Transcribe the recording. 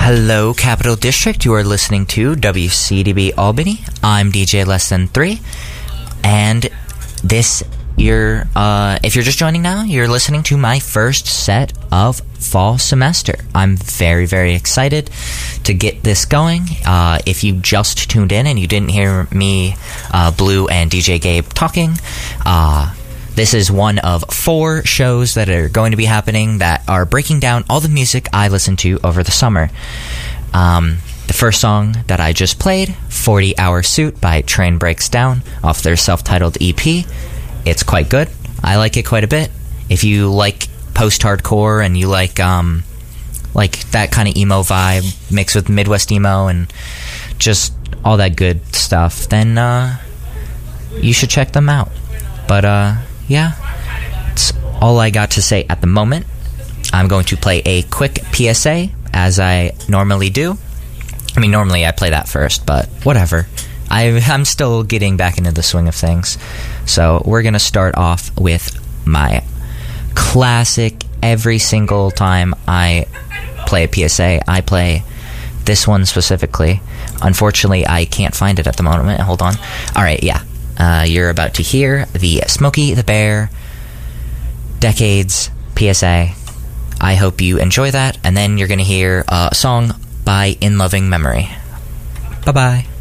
Hello, Capital District. You are listening to WCDB Albany. I'm DJ Less Than 3, and if you're just joining now, you're listening to my first set of fall semester. I'm very, very excited to get this going. If you just tuned in and you didn't hear me, Blue, and DJ Gabe talking, this is one of 4 shows that are going to be happening that are breaking down all the music I listened to over the summer. The first song that I just played, 40 Hour Suit by Train Breaks Down, off their self-titled EP. It's quite good. I like it quite a bit. If you like post-hardcore and you like that kind of emo vibe mixed with Midwest emo and just all that good stuff, then you should check them out. But yeah, that's all I got to say at the moment. I'm going to play a quick PSA, as I normally do. I mean, normally I play that first, but whatever. I'm still getting back into the swing of things. So we're going to start off with my classic. Every single time I play a PSA, I play this one specifically. Unfortunately, I can't find it at the moment. Hold on. Alright, yeah. You're about to hear the Smokey the Bear Decades PSA. I hope you enjoy that. And then you're going to hear a song by In Loving Memory. Bye-bye.